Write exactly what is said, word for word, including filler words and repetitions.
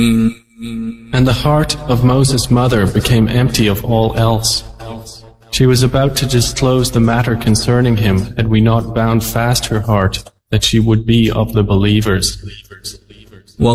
And the heart of Moses' mother became empty of all else. She was about to disclose the matter concerning him had we not bound fast her heart that she would be of the believers.